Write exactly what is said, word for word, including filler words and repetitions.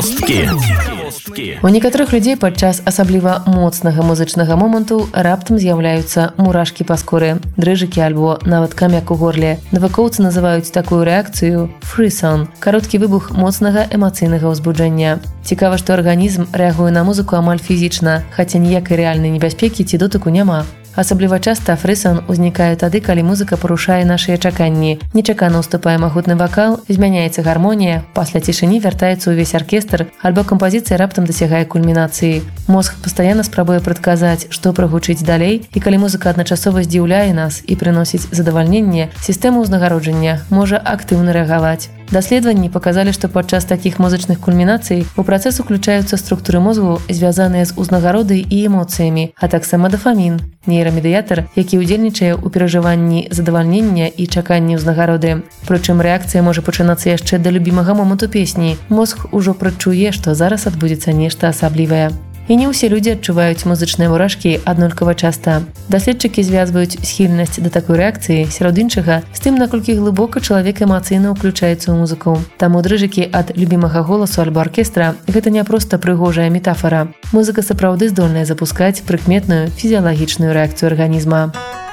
У некаторых людзей падчас асабліва моцнага музычнага моманту раптам з'яўляюцца мурашкі па скуры, дрыжыкі альбо нават камяк у горле. Навукоўцы называюць такую рэакцыю фрысон – кароткі выбух моцнага эмацыйнага ўзбуджэння. Цікава, што арганізм рэагуе на музыку амаль фізічна, хаця ніякай рэальнай небяспекі ці дотыку няма. Асабліва часта фрысон узнікае тады, калі музыка парушае нашыя чаканні. Нечакана ўступае магутны вакал, змяняецца гармонія, пасля цішыні вяртаецца ўвесь аркестр, альбо кампазіцыя раптам дасягае кульмінацыі. Мозг пастаянна спрабуе прадказаць, што прагучыць далей, і калі музыка адначасова здзіўляе нас і прыносіць задавальненне, сістэма ўзнагароджання можа актыўна рэагаваць. Даследаванні паказалі, што падчас такіх музычных кульмінацый у працэс уключаюцца структуры мозгу, звязаныя з узнагародай і эмоцыямі, а таксама дафамін, нейрамедыятар, які ўдзельнічае ў перажыванні задавальнення і чаканні ўзнагароды. Прычым рэакцыя можа пачынацца яшчэ да любімага моманту песні. Мозг ужо прачуе, што зараз адбудзецца нешта асаблівае. І не ўсе людзі адчуваюць музычныя мурашкі аднолькава часта. Даследчыкі звязваюць схільнасць да такой рэакцыі, сярод іншага, з тым, наколькі глыбока чалавек эмацыйна ўключаецца ў музыку. Таму дрыжыкі ад любімага голасу альбо аркестра – гэта не проста прыгожая метафара. Музыка сапраўды здольная запускаць прыкметную фізіялагічную рэакцыю арганізма.